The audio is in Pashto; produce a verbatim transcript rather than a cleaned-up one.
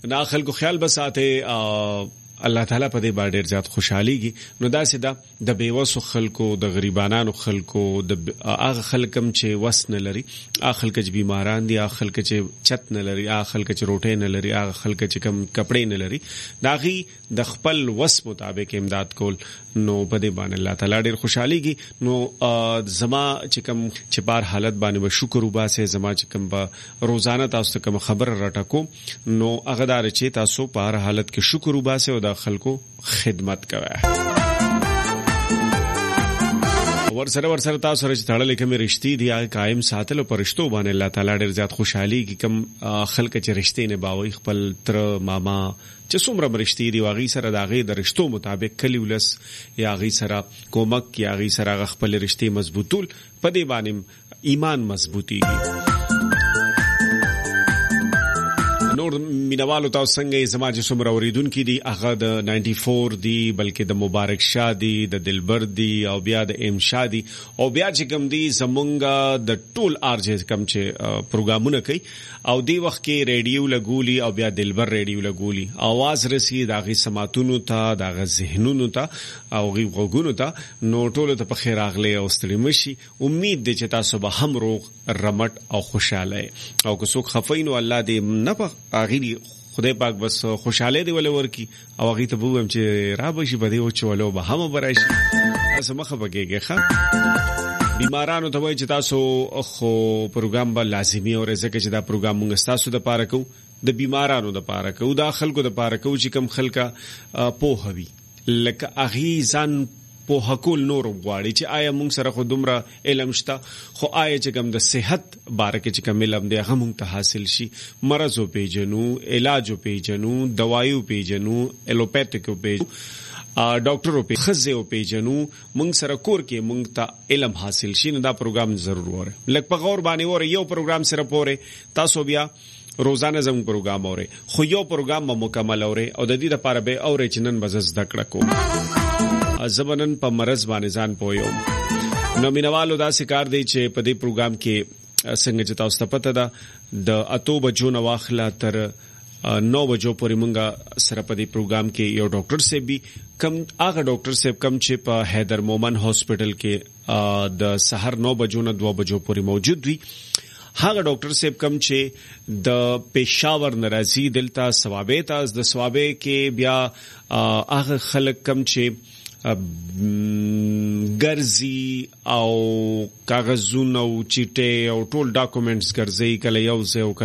نا خلکو خیال بساته الله تعالی په دې باندې ډېر زیات خوشحاليږي. نو دا سي دا د بیوسو خلکو د غریبانو خلکو د هغه خلکم چې وس نه لري، هغه خلک چې بیماران دي، هغه خلک چې چت نه لري، هغه خلک چې روټي نه لري، هغه خلک چې کم کپڑے نه لري، داغي د خپل وس مطابق امداد کول. نو په دې باندې الله تعالی ډېر خوشحاليږي. نو زما چې کم چې بار حالت باندې به شکر وباسه، زما چې کم په روزانه تاسو کوم خبر راټکو، نو هغه دار چې تاسو په هر حالت کې شکر وباسه او د خلکو خدمت کوي. ورسره ورسره تاسو سره چې تړلې کومې رښتې دي هغه قائم ساتل او پرشتو باندې الله تعالی ډېر زیات خوشحالي کی کم خلک چې رښتې نه باوي خپل تر ماما چې څومره رښتې دي واغې سره داغه د رښتو مطابق کلی ولس یا غي سره کومک یا غي سره خپل رښتې مضبوطول په دې باندې ایمان مضبوطي. نور مینوالو تاسو څنګه زما چې څومره اوریدونکو دي هغه د نائنٹی فور دی، بلکې د مبارک شاه دی، د دلبر دی او بیا د ام شاه دی او بیا چې کوم دی زمونږه د ټول ارجز کم چې پروګرامونه کوي او دی وخت کې ریډیو لګولي او بیا دلبر ریډیو لګولي आवाज رسي داغي سماتونو ته، داغه ذهنونو ته او غي غوګونو ته. نو ټول ته په خیر اغله او ستړي مشي. امید دې چې تاسو به هم روغ رمټ او خوشاله او که څوک خفین او الله دې نه په اغيري خدای پاک بس خوشاله دی ولې ورکی او هغه ته ووم چې را بشي بده او چولو به هم براشي. تاسو مخه بګیږي ښه بیمارانو ته وایي چې تاسو خو پروګرام به لازمي او رزه کې چې دا پروګرام موږ تاسو د پاره کوو، د بیمارانو د پاره کوو، د خلکو د پاره کوو چې کم خلکا په هوي لکه اغي ځان په حقول نور غواړي چې آیا موږ سره خو دومره علم شته، خو آیا چې کوم د صحت باره کې چې کوم علم دی هغه موږ ته حاصل شي، مرض او پیجنو، علاج او پیجنو، دوایو پیجنو، الوپیتیک او پیجنو، ډاکټر او خزه او پیجنو، موږ سره کور کې موږ ته علم حاصل شي. نو دا پروګرام ضرور وره لکه په غور باندې وره یو پروګرام سره پوره تاسو بیا روزانه زموږ پروګرام اوري، خو یو پروګرام مکمل اوري او د دې لپاره به اوري چې نن بزز دکړه کوم زبنن په مرز باندې ځان پویو. نو مینوالو دا سکار دی چې په دې پروګرام کې څنګه چې تاسو ته پته ده د اتو بجو نو واخلا تر نو بجو پورې مونږه سره په دې پروګرام کې یو ډاکټر سیب بي کم هغه ډاکټر سیب کم چې په حیدر مومن هاسپټل کې د سحر نو بجو نه دو بجو پورې موجود وي. هغه ډاکټر سیب کم چې د پېښور ناراضي دلته ثوابه تاز د ثوابه کې بیا هغه خلک کم چې ګرځي او کاغذونه او چټي او ټول ډاکومېنټس ګرځي کله یو ځای